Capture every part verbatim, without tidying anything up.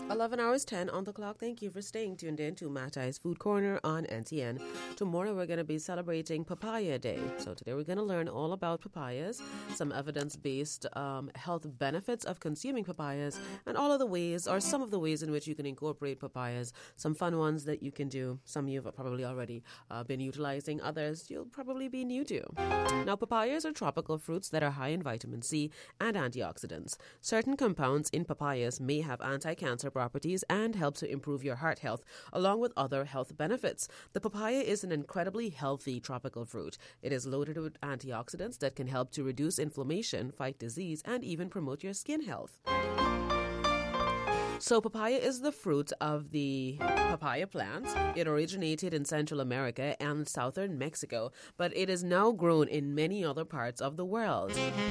eleven hours ten on the clock. Thank you for staying tuned in to Matai's Food Corner on N T N. Tomorrow we're going to be celebrating Papaya Day. So today we're going to learn all about papayas, some evidence-based um, health benefits of consuming papayas, and all of the ways, or some of the ways in which you can incorporate papayas, some fun ones that you can do. Some you've probably already uh, been utilizing, others you'll probably be new to. Now, papayas are tropical fruits that are high in vitamin C and antioxidants. Certain compounds in papayas may have anti-cancer properties and help to improve your heart health, along with other health benefits. The papaya is an incredibly healthy tropical fruit. It is loaded with antioxidants that can help to reduce inflammation, fight disease, and even promote your skin health. So papaya is the fruit of the papaya plant. It originated in Central America and southern Mexico, but it is now grown in many other parts of the world.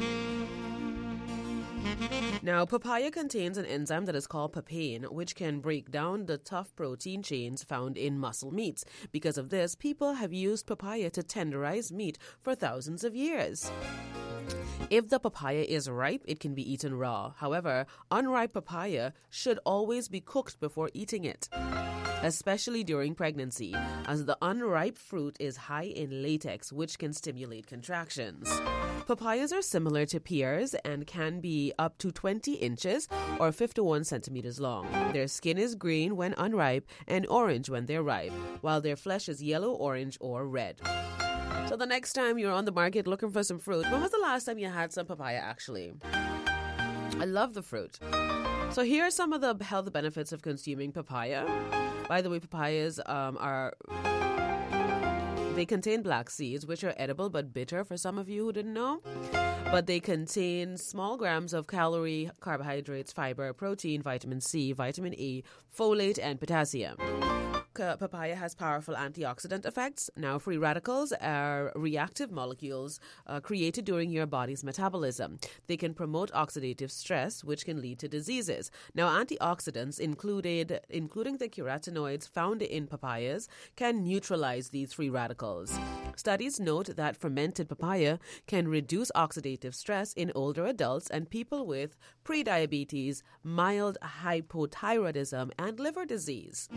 Now, papaya contains an enzyme that is called papain, which can break down the tough protein chains found in muscle meats. Because of this, people have used papaya to tenderize meat for thousands of years. If the papaya is ripe, it can be eaten raw. However, unripe papaya should always be cooked before eating it, especially during pregnancy, as the unripe fruit is high in latex, which can stimulate contractions. Papayas are similar to pears and can be up to twenty inches or fifty-one centimeters long. Their skin is green when unripe and orange when they're ripe, while their flesh is yellow, orange, or red. So the next time you're on the market looking for some fruit, when was the last time you had some papaya, actually? I love the fruit. So here are some of the health benefits of consuming papaya. By the way, papayas um, are... They contain black seeds, which are edible but bitter for some of you who didn't know. But they contain small grams of calorie, carbohydrates, fiber, protein, vitamin C, vitamin E, folate, and potassium. Papaya has powerful antioxidant effects. Now, free radicals are reactive molecules uh, created during your body's metabolism. They can promote oxidative stress, which can lead to diseases. Now, antioxidants, included, including the carotenoids found in papayas, can neutralize these free radicals. Studies note that fermented papaya can reduce oxidative stress in older adults and people with prediabetes, mild hypothyroidism, and liver disease.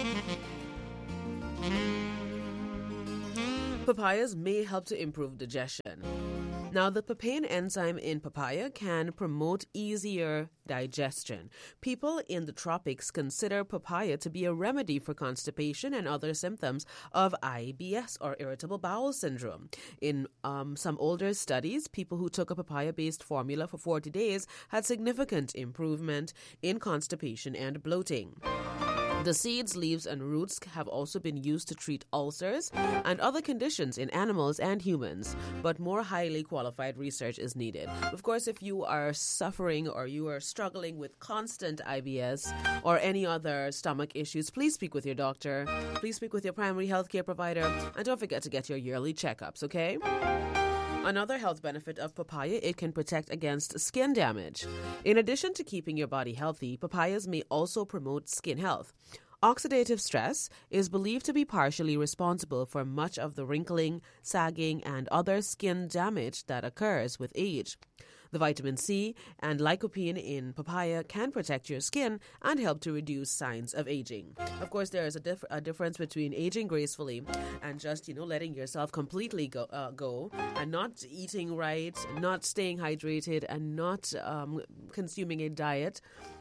Papayas may help to improve digestion. Now, the papain enzyme in papaya can promote easier digestion. People in the tropics consider papaya to be a remedy for constipation and other symptoms of I B S, or irritable bowel syndrome. In um, some older studies, people who took a papaya-based formula for forty days had significant improvement in constipation and bloating. The seeds, leaves, and roots have also been used to treat ulcers and other conditions in animals and humans, but more highly qualified research is needed. Of course, if you are suffering or you are struggling with constant I B S or any other stomach issues, please speak with your doctor. Please speak with your primary health care provider, and don't forget to get your yearly checkups, okay? Another health benefit of papaya, it can protect against skin damage. In addition to keeping your body healthy, papayas may also promote skin health. Oxidative stress is believed to be partially responsible for much of the wrinkling, sagging, and other skin damage that occurs with age. The vitamin C and lycopene in papaya can protect your skin and help to reduce signs of aging. Of course, there is a, dif- a difference between aging gracefully and just, you know, letting yourself completely go, uh, go and not eating right, not staying hydrated, and not um, consuming a diet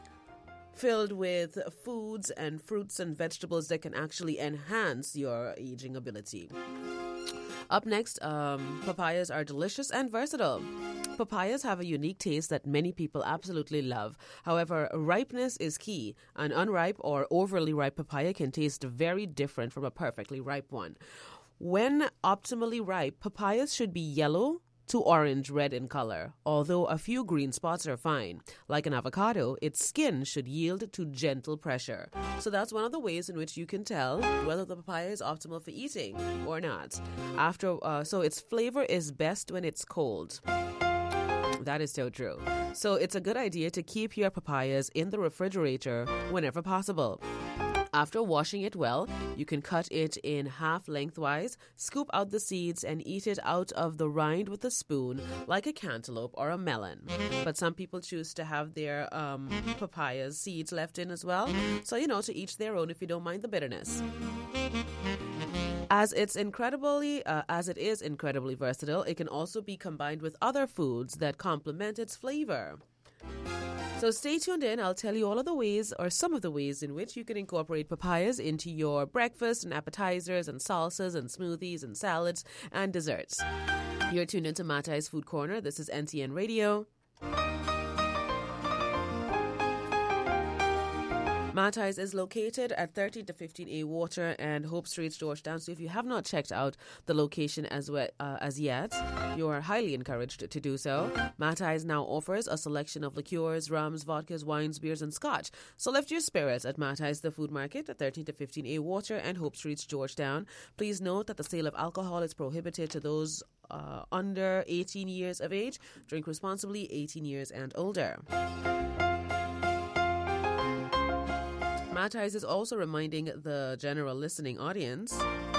filled with foods and fruits and vegetables that can actually enhance your aging ability. Up next, um, papayas are delicious and versatile. Papayas have a unique taste that many people absolutely love. However, ripeness is key. An unripe or overly ripe papaya can taste very different from a perfectly ripe one. When optimally ripe, papayas should be yellow to orange-red in color, although a few green spots are fine. Like an avocado, its skin should yield to gentle pressure. So that's one of the ways in which you can tell whether the papaya is optimal for eating or not. After, uh, so its flavor is best when it's cold. That is so true. So it's a good idea to keep your papayas in the refrigerator whenever possible. After washing it well, you can cut it in half lengthwise, scoop out the seeds, and eat it out of the rind with a spoon like a cantaloupe or a melon. But some people choose to have their um, papaya seeds left in as well. So, you know, to each their own if you don't mind the bitterness. As it's incredibly, uh, as it is incredibly versatile, it can also be combined with other foods that complement its flavor. So stay tuned in. I'll tell you all of the ways, or some of the ways, in which you can incorporate papayas into your breakfast and appetizers and salsas and smoothies and salads and desserts. You're tuned into Matai's Food Corner. This is N T N Radio. Matai's is located at thirteen to fifteen A Water and Hope Street, Georgetown. So if you have not checked out the location as well, uh, as yet, you are highly encouraged to do so. Matai's now offers a selection of liqueurs, rums, vodkas, wines, beers, and scotch. So lift your spirits at Matai's The Food Market at thirteen to fifteen A Water and Hope Street, Georgetown. Please note that the sale of alcohol is prohibited to those uh, under eighteen years of age. Drink responsibly, eighteen years and older. Matai's is also reminding the general listening audience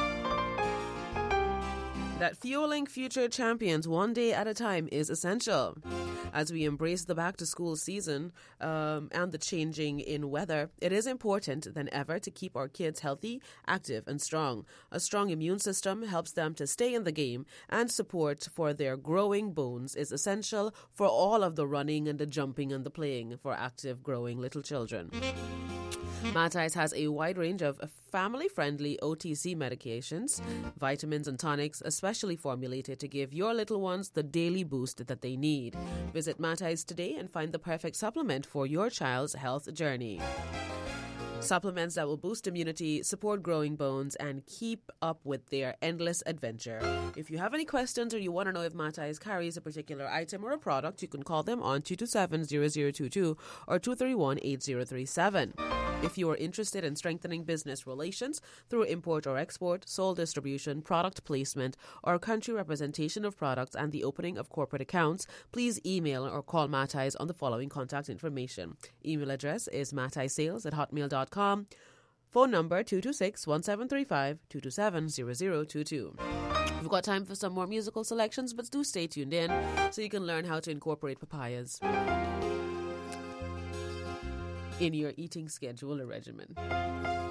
that fueling future champions one day at a time is essential. As we embrace the back-to-school season um, and the changing in weather, it is important than ever to keep our kids healthy, active, and strong. A strong immune system helps them to stay in the game, and support for their growing bones is essential for all of the running and the jumping and the playing for active, growing little children. Matai's has a wide range of family-friendly O T C medications, vitamins and tonics, especially formulated to give your little ones the daily boost that they need. Visit Matai's today and find the perfect supplement for your child's health journey. Supplements that will boost immunity, support growing bones, and keep up with their endless adventure. If you have any questions or you want to know if Matai's carries a particular item or a product, you can call them on two two seven, zero zero two two or two three one, eight zero three seven. If you are interested in strengthening business relations through import or export, sole distribution, product placement, or country representation of products and the opening of corporate accounts, please email or call Matai's on the following contact information. Email address is mataisales at hotmail dot com. Phone number two two six, one seven three five, two two seven, zero zero two two. We've got time for some more musical selections, but do stay tuned in so you can learn how to incorporate papayas in your eating schedule or regimen.